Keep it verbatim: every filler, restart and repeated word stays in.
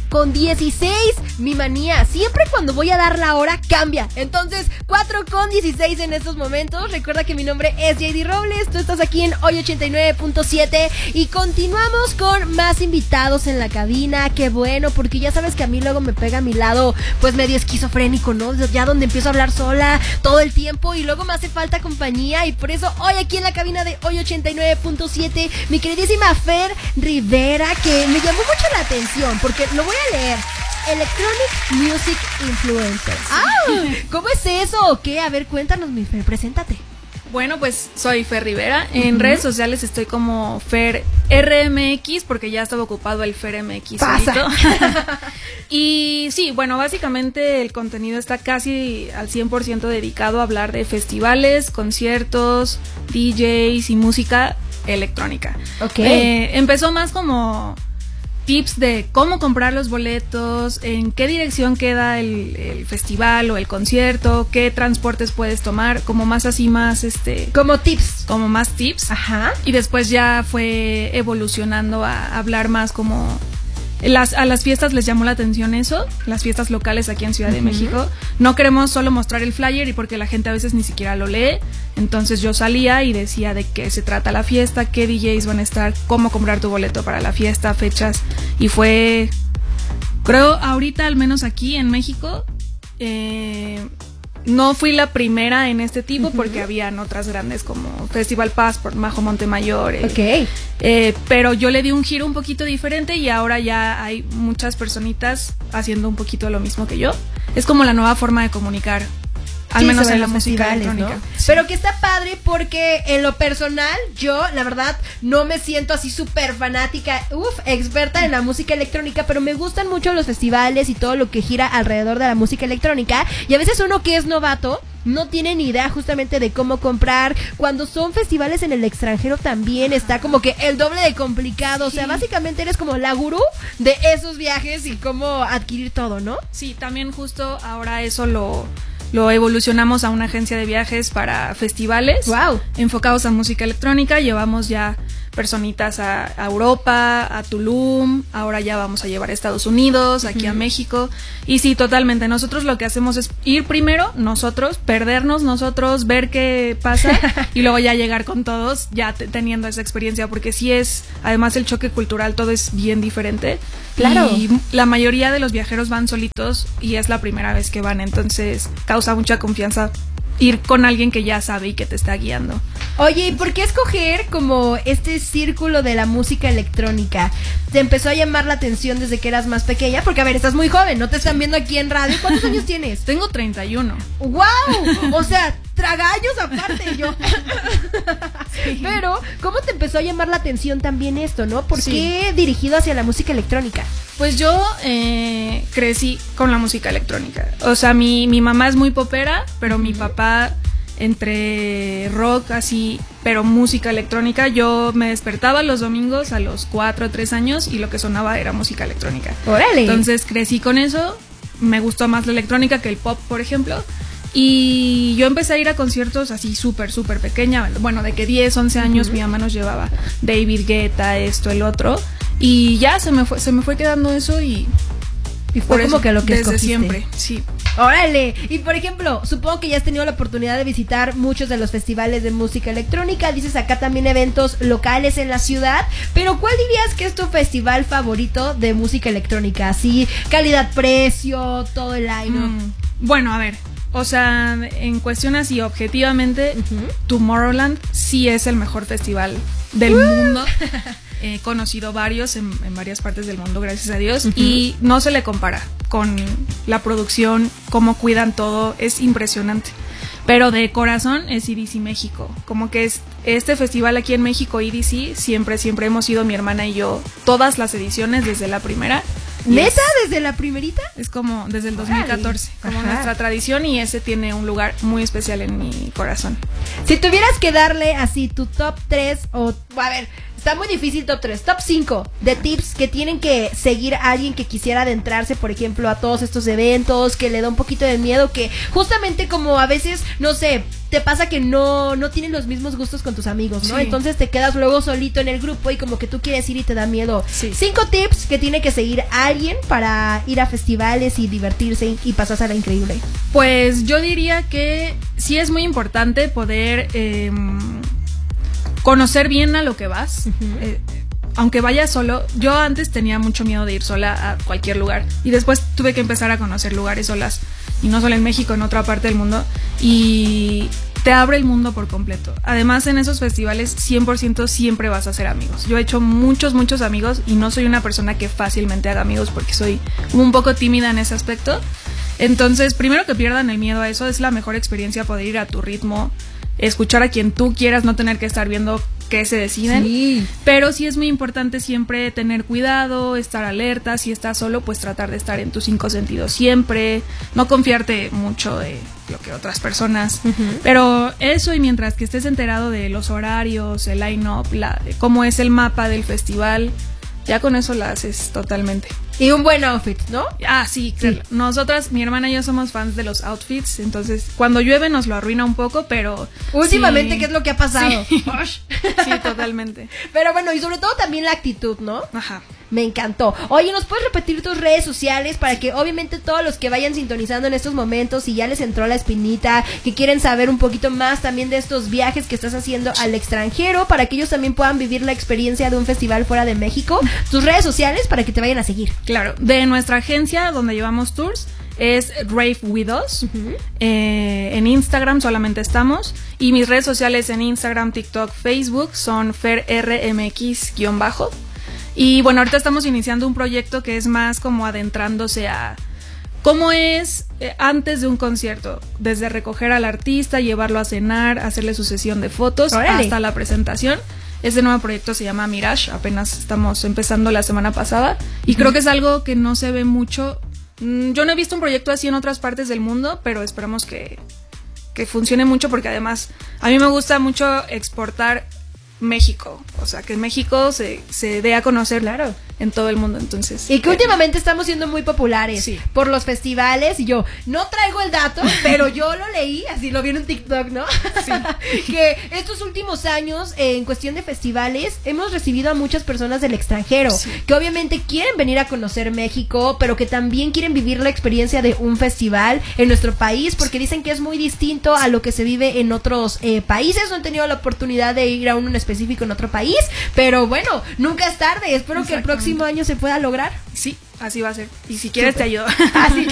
con dieciséis. Mi manía, siempre cuando voy a dar la hora cambia. Entonces, cuatro con dieciséis en estos momentos. Recuerda que mi nombre es J D Robles. Tú estás aquí en Hoy ochenta y nueve punto siete y continuamos con más invitados en la cabina. Qué bueno, porque ya sabes que a mí luego me pega a mi lado pues medio esquizofrénico, ¿no? Ya donde empiezo a hablar sola todo el tiempo y luego me hace falta compañía, y por eso hoy aquí en la cabina de Hoy ochenta y nueve punto siete mi queridísima Fer Rivera, que me llamó mucho la atención porque lo voy a leer. Electronic Music Influencers. ¡Ah! ¿Cómo es eso o qué? A ver, cuéntanos, mi Fer, preséntate. Bueno, pues soy Fer Rivera. En uh-huh. redes sociales estoy como Fer R M X porque ya estaba ocupado el Fer M X. Pasa. Y sí, bueno, básicamente el contenido está casi al cien por ciento dedicado a hablar de festivales, conciertos, D Js y música electrónica. Ok. Eh, empezó más como tips de cómo comprar los boletos, en qué dirección queda el, el festival o el concierto, qué transportes puedes tomar, como más así, más este... Como tips. Como más tips. Ajá. Y después ya fue evolucionando a hablar más como... Las, a las fiestas les llamó la atención eso, las fiestas locales aquí en Ciudad de uh-huh. México. No queremos solo mostrar el flyer y porque la gente a veces ni siquiera lo lee. Entonces yo salía y decía de qué se trata la fiesta, qué D Js van a estar, cómo comprar tu boleto para la fiesta, fechas. Y fue, creo, ahorita al menos aquí en México, eh, no fui la primera en este tipo uh-huh. porque habían otras grandes como Festival Passport, Majo Montemayor. Eh, ok. Eh, pero yo le di un giro un poquito diferente y ahora ya hay muchas personitas haciendo un poquito lo mismo que yo. Es como la nueva forma de comunicar, al sí, menos en la música electrónica. ¿No? Sí. Pero que está padre porque en lo personal yo, la verdad, no me siento así súper fanática, uff, experta en la música electrónica, pero me gustan mucho los festivales y todo lo que gira alrededor de la música electrónica, y a veces uno que es novato no tiene ni idea justamente de cómo comprar. Cuando son festivales en el extranjero también está como que el doble de complicado. Sí. O sea, básicamente eres como la gurú de esos viajes y cómo adquirir todo, ¿no? Sí, también justo ahora eso lo... Lo evolucionamos a una agencia de viajes para festivales. Wow. Enfocados a música electrónica. Llevamos ya personitas a, a Europa, a Tulum. Ahora ya vamos a llevar a Estados Unidos, aquí uh-huh. a México. Y sí, totalmente. Nosotros lo que hacemos es ir primero, nosotros, perdernos nosotros, ver qué pasa y luego ya llegar con todos, ya t- teniendo esa experiencia. Porque sí es, además el choque cultural, todo es bien diferente. Claro. Y la mayoría de los viajeros van solitos y es la primera vez que van, entonces causa mucha confianza ir con alguien que ya sabe y que te está guiando. Oye, ¿y por qué escoger como este círculo de la música electrónica? ¿Te empezó a llamar la atención desde que eras más pequeña? Porque, a ver, estás muy joven, no te están viendo aquí en radio. ¿Cuántos años tienes? Tengo treinta y uno. ¡Wow! O sea, tragallos aparte yo. Sí. Pero, ¿cómo te empezó a llamar la atención también esto, no? ¿Por sí. qué dirigido hacia la música electrónica? Pues yo eh, crecí con la música electrónica. O sea, mi, mi mamá es muy popera, pero uh-huh. mi papá entre rock así, pero música electrónica. Yo me despertaba los domingos a los cuatro o tres años y lo que sonaba era música electrónica. ¡Órale! Entonces crecí con eso, me gustó más la electrónica que el pop, por ejemplo. Y yo empecé a ir a conciertos así súper, súper pequeña. Bueno, de que diez, once años uh-huh. mi mamá nos llevaba David Guetta, esto, el otro. Y ya se me fue, se me fue quedando eso y... Y fue como que lo que desde escogiste. Siempre, sí. ¡Órale! Y por ejemplo, supongo que ya has tenido la oportunidad de visitar muchos de los festivales de música electrónica. Dices acá también eventos locales en la ciudad. Pero ¿cuál dirías que es tu festival favorito de música electrónica? Así, calidad-precio, todo el line-up. Mm, bueno, a ver... O sea, en cuestión así, objetivamente, uh-huh. Tomorrowland sí es el mejor festival del uh. mundo. He conocido varios en, en varias partes del mundo, gracias a Dios. Uh-huh. Y no se le compara con la producción, cómo cuidan todo, es impresionante. Pero de corazón es E D C México. Como que es este festival aquí en México, E D C, siempre, siempre hemos ido mi hermana y yo, todas las ediciones desde la primera. ¿Neta? Es, ¿desde la primerita? Es como desde el dos mil catorce, Ay, como ajá. nuestra tradición, y ese tiene un lugar muy especial en mi corazón. Si tuvieras que darle así tu top tres, o a ver, está muy difícil top tres. Top cinco de tips que tienen que seguir a alguien que quisiera adentrarse, por ejemplo, a todos estos eventos, que le da un poquito de miedo, que justamente como a veces, no sé, te pasa que no, no tienen los mismos gustos con tus amigos, ¿no? Sí. Entonces te quedas luego solito en el grupo y como que tú quieres ir y te da miedo. Sí. Cinco tips que tiene que seguir alguien para ir a festivales y divertirse y pasársela increíble. Pues yo diría que sí es muy importante poder eh, conocer bien a lo que vas. Uh-huh. eh, aunque vayas solo, yo antes tenía mucho miedo de ir sola a cualquier lugar y después tuve que empezar a conocer lugares solas, y no solo en México, en otra parte del mundo, y te abre el mundo por completo. Además, en esos festivales cien por ciento siempre vas a hacer amigos. Yo he hecho muchos, muchos amigos y no soy una persona que fácilmente haga amigos porque soy un poco tímida en ese aspecto. Entonces, primero que pierdan el miedo a eso, es la mejor experiencia poder ir a tu ritmo, escuchar a quien tú quieras, no tener que estar viendo qué se deciden. Sí. Pero sí es muy importante siempre tener cuidado, estar alerta. Si estás solo, pues tratar de estar en tus cinco sentidos siempre, no confiarte mucho de lo que otras personas. Uh-huh. Pero eso, y mientras que estés enterado de los horarios, el line-up, la, cómo es el mapa del festival, ya con eso la haces totalmente. Y un buen outfit, ¿no? Ah, sí, claro. Sí. Nosotras, mi hermana y yo somos fans de los outfits, entonces cuando llueve nos lo arruina un poco, pero... Últimamente, sí. ¿qué es lo que ha pasado? Sí, sí, totalmente. Pero bueno, y sobre todo también la actitud, ¿no? Ajá. Me encantó. Oye, ¿nos puedes repetir tus redes sociales para que obviamente todos los que vayan sintonizando en estos momentos y ya les entró la espinita, que quieren saber un poquito más también de estos viajes que estás haciendo al extranjero, para que ellos también puedan vivir la experiencia de un festival fuera de México? Tus redes sociales para que te vayan a seguir. Claro, de nuestra agencia donde llevamos tours es Rave With Us. Uh-huh. eh, en Instagram solamente estamos, y mis redes sociales en Instagram, TikTok, Facebook son ferrmx-bajo. Y bueno, ahorita estamos iniciando un proyecto que es más como adentrándose a cómo es eh, antes de un concierto, desde recoger al artista, llevarlo a cenar, hacerle su sesión de fotos, ¡órale!, hasta la presentación. Este nuevo proyecto se llama Mirage, apenas estamos empezando la semana pasada, y uh-huh. creo que es algo que no se ve mucho. Yo no he visto un proyecto así en otras partes del mundo, pero esperamos que, que funcione mucho, porque además a mí me gusta mucho exportar México, o sea, que en México se, se dé a conocer, claro, en todo el mundo. Entonces, y que eh, últimamente estamos siendo muy populares, sí, por los festivales. Y yo no traigo el dato, pero yo lo leí, así lo vi en un TikTok, ¿no? Sí. Que estos últimos años, eh, en cuestión de festivales, hemos recibido a muchas personas del extranjero, sí, que obviamente quieren venir a conocer México, pero que también quieren vivir la experiencia de un festival en nuestro país, porque dicen que es muy distinto a lo que se vive en otros eh, países. No he tenido la oportunidad de ir a un específico en otro país, pero bueno, nunca es tarde. Espero que el próximo año se pueda lograr. Sí, así va a ser. Y si quieres, super, te ayudo. Así